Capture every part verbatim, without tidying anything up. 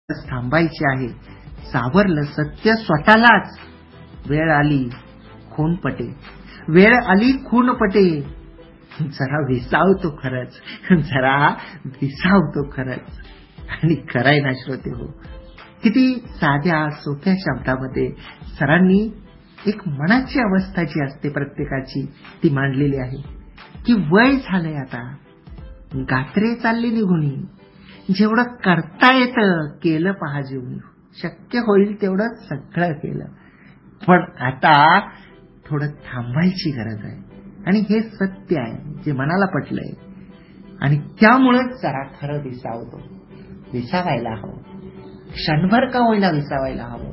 थांबायचे आहे. सावरलं सत्य स्वतःलाच. वेळ आली खूनपटे, वेळ आली खूनपटे. जरा विसावतो खरंच, जरा विसावतो खरंच. आणि खरंय ना श्रोते हो, किती साध्या सोप्या शब्दामध्ये सरांनी एक मनाची अवस्था जी असते प्रत्येकाची ती मांडलेली आहे. की वय झालंय आता, गात्रे चालले निघून, जेवढं करता येतं केलं पहा जीवन, शक्य होईल तेवढं सगळं केलं, पण आता थोडं थांबायची गरज आहे. आणि हे सत्य आहे जे मनाला पटलंय. आणि त्यामुळेच जरा खरं विसावतो, विसावायला हवं, क्षणभर का होईना विसावायला हवं,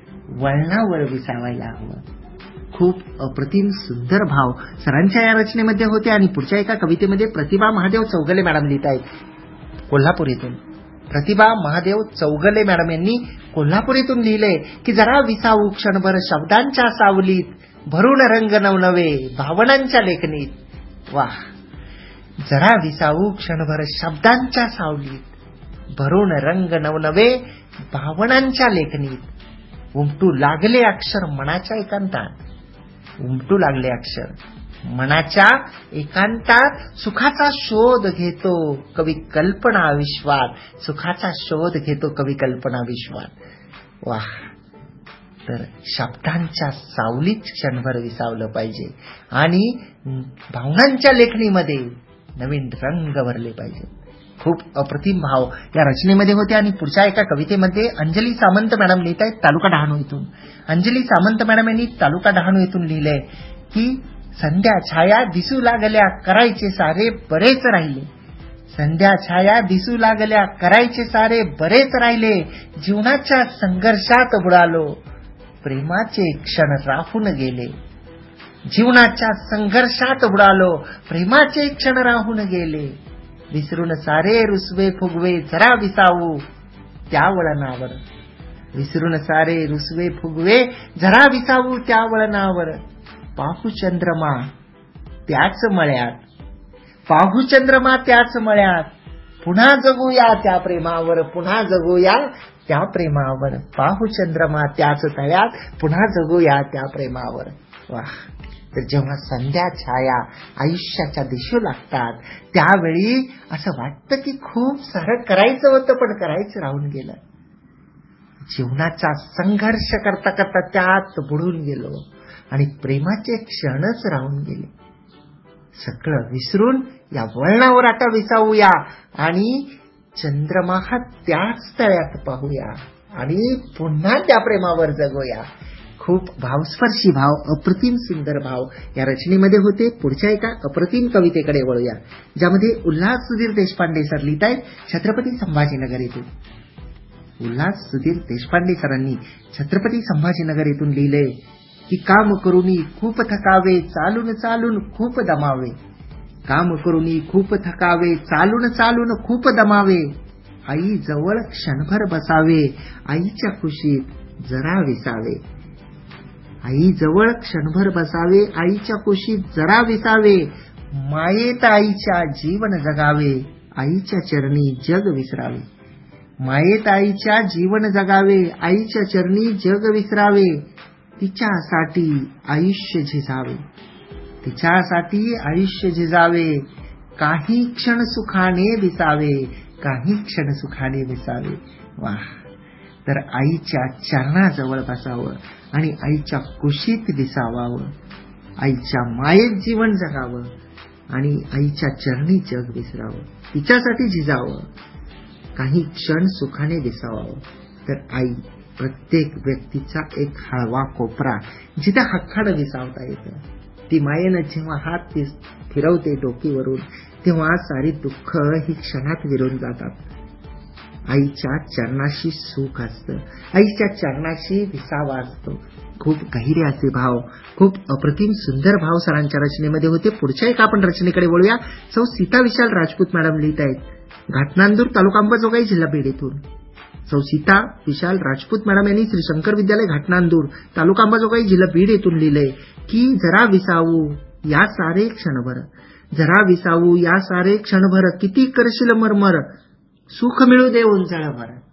वळणावर विसावायला हवं. खूप अप्रतिम सुंदर भाव सरांच्या या रचनेमध्ये होते. आणि पुढच्या एका कवितेमध्ये प्रतिभा महादेव चौगले मॅडम लिहित आहेत कोल्हापूर येथून. प्रतिभा महादेव चौगले मॅडम यांनी कोल्हापूर येथून लिहिले की जरा विसावू क्षणभर शब्दांच्या सावलीत, भरून रंग नवनवे भावनांच्या लेखणीत. वाह, जरा विसावू क्षणभर शब्दांच्या सावलीत, भरून रंग नवनवे भावनांच्या लेखणीत. उमटू लागले अक्षर मनाच्या एकांतात, उमटू लागले अक्षर मनाच्या एकांतात. सुखाचा शोध घेतो कवी कल्पना विश्वात, सुखाचा शोध घेतो कवी कल्पना विश्वात. वाह, तर शब्दांच्या सावलीत क्षणभर विसावलं पाहिजे आणि भावनांच्या लेखणीमध्ये नवीन रंग भरले पाहिजे. खूप अप्रतिम भाव या रचनेमध्ये होते. आणि पुढच्या एका कवितेमध्ये अंजली सामंत मॅडम लिहित आहेत तालुका डहाणू इथून. अंजली सामंत मॅडम यांनी तालुका डहाणू इथून लिहिलंय की संध्या छाया दिसू लागल्या करायचे सारे बरेच राहिले, संध्या छाया दिसू लागल्या करायचे सारे बरेच राहिले. जीवनाच्या संघर्षात बुडालो प्रेमाचे क्षण राहून गेले, जीवनाच्या संघर्षात बुडालो प्रेमाचे क्षण राहून गेले. विसरून सारे रुसवे फुगवे जरा विसावू त्या वळणावर, विसरून सारे रुसवे फुगवे जरा विसावू त्या वळणावर. पाहू चंद्रमा त्याच मळ्यात, पाहू चंद्रमा त्याच मळ्यात, पुन्हा जगूया त्या प्रेमावर, पुन्हा जगूया त्या प्रेमावर. पाहू चंद्रमा त्याच तळ्यात, पुन्हा जगूया त्या प्रेमावर. वाह, तर जेव्हा संध्या छाया आयुष्याच्या दिशू लागतात त्यावेळी असं वाटतं की खूप सारं करायचं होतं पण करायचं राहून गेलं. जीवनाचा संघर्ष करता करता त्यात बुडून गेलो आणि प्रेमाचे क्षणच राहून गेले. सगळं विसरून या वळणावर आता विसावूया आणि चंद्रमा हा त्याच तळ्यात पाहूया आणि पुन्हा त्या प्रेमावर जगूया. खूप भावस्पर्शी भाव, अप्रतिम सुंदर भाव या रचनेमध्ये होते. पुढच्या एका अप्रतिम कवितेकडे वळूया ज्यामध्ये उल्हास सुधीर देशपांडे सर लिहित आहेत छत्रपती संभाजीनगर येथून. उल्हास सुधीर देशपांडे सरांनी छत्रपती संभाजीनगर येथून लिहिले की काम करूनी खूप थकावे चालून चालून खूप दमावे, काम करूनी खूप थकावे चालून चालून खूप दमावे. आई जवळ क्षणभर बसावे आईच्या खुशीत जरा विसावे, आई जवळ क्षणभर बसावे आईच्या कुशीत जरा विसावे. मायेत आईच्या जीवन जगावे आईच्या चरणी जग विसरावे, मायेत आईच्या जीवन जगावे आईच्या चरणी जग विसरावे. तिच्यासाठी आयुष्य झिजावे, तिच्यासाठी आयुष्य झिजावे. काही क्षण सुखाने विसावे, काही क्षण सुखाने विसावे. वाह, तर आईच्या चरणाजवळ बसावं आणि आईच्या कुशीत विसावावं, आईच्या मायेत जीवन जगावं आणि आईच्या चरणी जग विसरावं, तिच्यासाठी झिजावं, काही क्षण सुखाने विसावावं. तर आई प्रत्येक व्यक्तीचा एक हळवा कोपरा जिथे हक्कानं विसावता येतं. ती मायेनं जेव्हा हात फिरवते डोकीवरून तेव्हा सारी दुःख ही क्षणात विरून जातात. आईच्या चरणाशी सुख असतं, आईच्या चरणाशी विसावा असतो. खूप गहिरे असे भाव, खूप अप्रतिम सुंदर भाव सरांच्या रचनेमध्ये होते. पुढच्या एका आपण रचनेकडे वळूया. सौ सीता विशाल राजपूत मॅडम लिहित आहेत घाटनांदूर तालुका अंबाजोगाई जिल्हा बीड येथून. सौ सीता विशाल राजपूत मॅडम यांनी श्री शंकर विद्यालय घाटनांदूर तालुका अंबाजोगाई जिल्हा बीड येथून लिहिलंय की जरा विसावू या सारे क्षणभर, जरा विसावू या सारे क्षणभर, किती करशील मरमर सुख मिळू दे उंचाळभर.